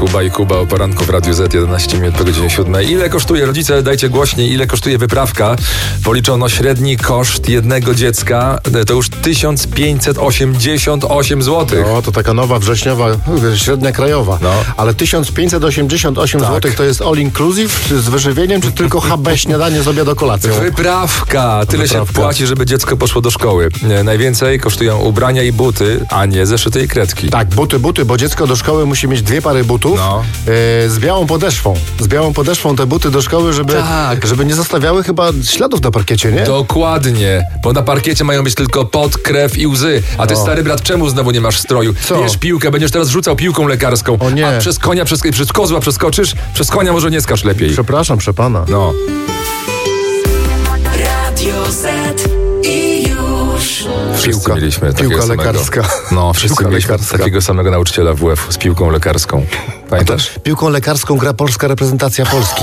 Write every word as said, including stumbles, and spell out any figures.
Kuba i Kuba o poranku w Radiu Z, jedenaście minut po godzinie siódmej. Ile kosztuje, rodzice, dajcie głośniej, ile kosztuje wyprawka? Policzono średni koszt jednego dziecka, to już tysiąc pięćset osiemdziesiąt osiem złotych. No, to taka nowa wrześniowa, średnia krajowa. No. Ale tysiąc pięćset osiemdziesiąt osiem Tak. złotych to jest all inclusive z wyżywieniem, czy tylko H B śniadanie z obiadu kolacją? Wyprawka! Tyle Wyprawka. się płaci, żeby dziecko poszło do szkoły. Nie, najwięcej kosztują ubrania i buty, a nie zeszyte i kredki. Tak, buty, buty, bo dziecko do szkoły musi mieć dwie pary butów No. e, z białą podeszwą. Z białą podeszwą te buty do szkoły, żeby, Tak. żeby nie zostawiały chyba śladów na parkiecie, nie? Dokładnie, bo na parkiecie mają być tylko pot, krew i łzy. A ty, No. stary brat, czemu znowu nie masz stroju? Co? Bierz piłkę, będziesz teraz rzucał piłką lekarską. O nie. A przez konia, przez, przez kozła przeskoczysz? Przez konia może nie skacz lepiej. Przepraszam, przepana. No. Radio Z i już. Wszyscy Piłka. mieliśmy takiego Piłka samego. lekarska. No, wszyscy Piłka mieliśmy lekarska. takiego samego nauczyciela W F z piłką lekarską. Pamiętasz? Piłką lekarską gra polska reprezentacja Polski.